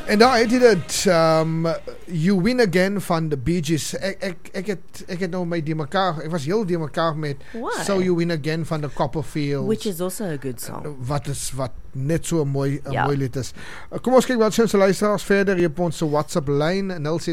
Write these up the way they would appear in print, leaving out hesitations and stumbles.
En daar het jy dit, You Win Again van The Bee Gees. Ek het nou my die mekaar, ek was heel die mekaar met Why? So You Win Again van The Copperfields. Which is also a good song. Wat net so 'n mooi lied is. Kom ons kyk wat sê ons luisteraars verder hier op ons WhatsApp lyn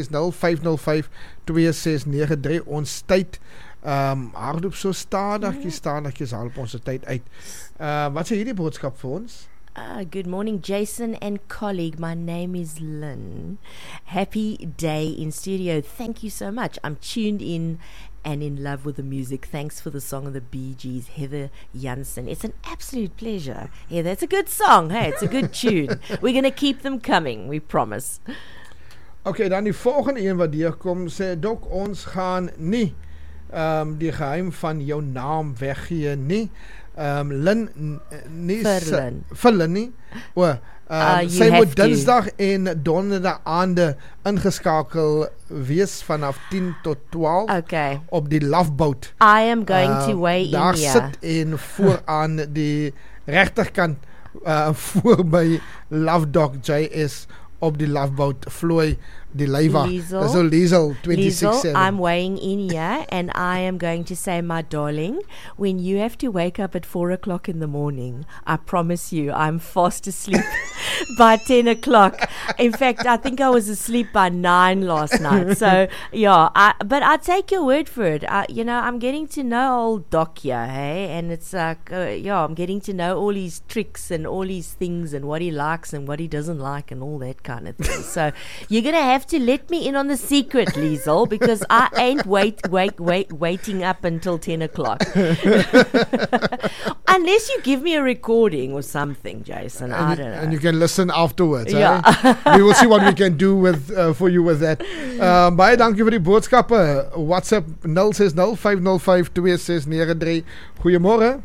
0605052693. Ons tyd hardloop so stadigjes haal op ons tyd uit. Wat sê hierdie boodskap vir ons? Good morning, Jason and colleague. My name is Lynn. Happy day in studio. Thank you so much. I'm tuned in and in love with the music. Thanks for the song of the Bee Gees, Heather Jansen. It's an absolute pleasure. Yeah, that's a good song. Hey, it's a good tune. We're going to keep them coming, we promise. Okay, dan die volgende een wat deurkom, sê Dok, ons gaan nie die geheim van jou naam weggee nie. Lynn nie vir Lynn nie. Sy moet Dinsdag en Donderdag aande ingeskakel wees vanaf 10 tot 12 op die Love Boat. I am going to weigh in daar here. Sit en vooraan die regterkant voor by Love Dog JS op die Love Boat vloei die Leiva. So Liesel 26/7. I'm weighing in here and I am going to say, my darling, when you have to wake up at 4 o'clock in the morning, I promise you I'm fast asleep by 10 o'clock. In fact, I think I was asleep by 9 last night. So yeah, but I take your word for it. I'm getting to know old Doc here, hey, and it's like I'm getting to know all his tricks and all his things and what he likes and what he doesn't like and all that kind of thing. So you're gonna have to let me in on the secret, Liesel, because I ain't waiting up until 10 o'clock. Unless you give me a recording or something, Jason. I don't know. And you can listen afterwards. Yeah. We will see what we can do for you with that. Baie dankie vir die boodskappe. WhatsApp 0605052693. Goeiemôre.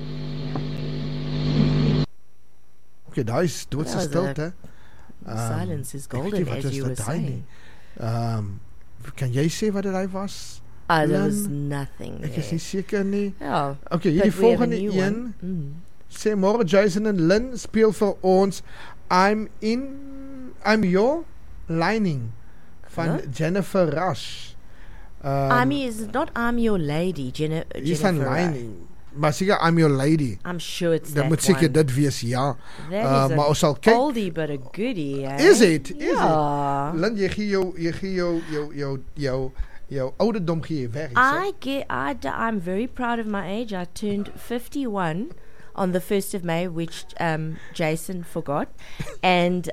Okay, daar is doodse stilte. Silence is golden, as you were saying. Kan jy sê wat dit was? There was nothing there. Ek is nie seker nie. Ja, okay, hierdie volgende een. Sê môre Jason en Lynn speel vir ons I'm Your Lining van Jennifer Rush. I'm Your Lady, Jennifer Rush. Maar seker I'm Your Lady. I'm sure it's dat that moet seker one. Dit wees, ja. That is maar ons sal kyk. Oldie but a goodie, eh? Is it? Ja. Lynn, jy gee jou ouderdom gee jy weg. I'm very proud of my age. I turned 51 on the 1st of May, which Jason forgot. And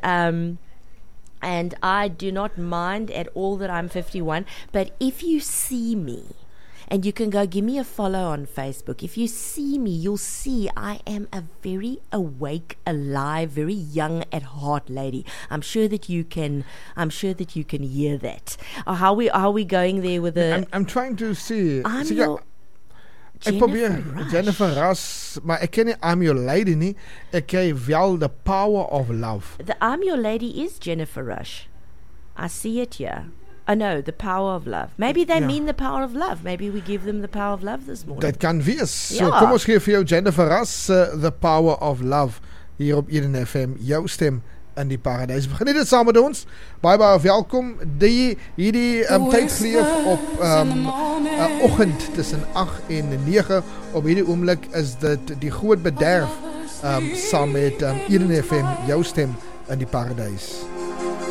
I do not mind at all that I'm 51. But if you see me, and you can go give me a follow on Facebook. If you see me, you'll see I am a very awake, alive, very young at heart lady. I'm sure that you can hear that. How are we going there with the? I'm trying to see. Ek probeer Jennifer Rush, maar ek ken nie I'm Your Lady nie. Ek ken wel The Power of Love. The I'm Your Lady is Jennifer Rush. I see it here. Oh no, The Power of Love. Maybe they mean The Power of Love. Maybe we give them The Power of Love this morning. Dat kan wees. So kom ons gee vir jou Jennifer Rush The Power of Love hier op Eden FM. Jou stem in die paradys. Begin dit saam met ons. Baie welkom. Hierdie tydgleef op oggend tussen 8 en 9 op hierdie oomblik is dit die groot bederf saam met Eden FM. Jou stem in die paradys.